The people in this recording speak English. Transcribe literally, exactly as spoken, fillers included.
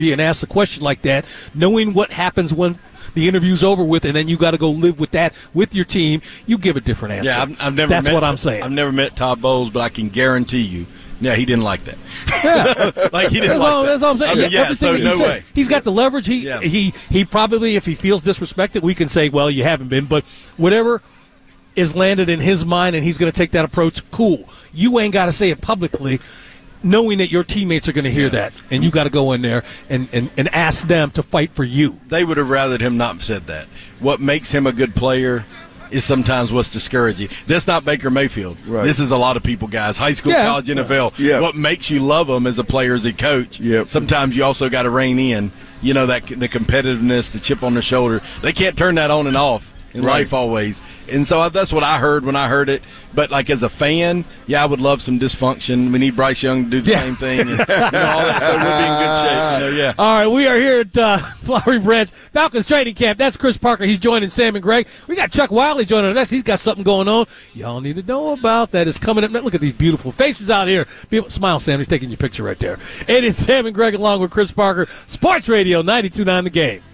and ask a question like that, knowing what happens when the interview's over with, and then you got to go live with that with your team, you give a different answer. Yeah, I've, I've never. That's met, what I'm saying. I've never met Todd Bowles, but I can guarantee you, yeah, he didn't like that. Yeah, like he didn't that's like all, that. That's all I'm saying. I mean, yeah, yeah so that no said, way. He's got the leverage. He yeah. he he probably, if he feels disrespected, we can say, well, you haven't been, but whatever is landed in his mind, and he's going to take that approach. Cool. You ain't got to say it publicly, knowing that your teammates are going to hear yeah. that, and you got to go in there and, and, and ask them to fight for you. They would have rather him not have said that. What makes him a good player is sometimes what's discouraging. That's not Baker Mayfield. Right. This is a lot of people, guys. High school, yeah. college, N F L. Yeah. What makes you love them as a player, as a coach, yep. sometimes you also got to rein in, you know, that the competitiveness, the chip on the shoulder. They can't turn that on and off in right. life always. And so that's what I heard when I heard it. But, like, as a fan, yeah, I would love some dysfunction. We need Bryce Young to do the yeah. same thing. And, you know, all that, so we'll be in good shape. So, yeah. All right, we are here at uh, Flowery Branch Falcons training camp. That's Chris Parker. He's joining Sam and Greg. We got Chuck Wiley joining us. He's got something going on y'all need to know about that is coming up. Look at these beautiful faces out here. People, smile, Sam. He's taking your picture right there. It is Sam and Greg along with Chris Parker. Sports Radio ninety-two point nine The Game.